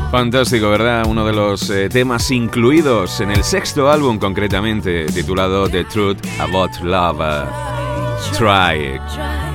Fantástico, ¿verdad? Uno de los temas incluidos en el sexto álbum, concretamente, titulado The Truth About Love. Try.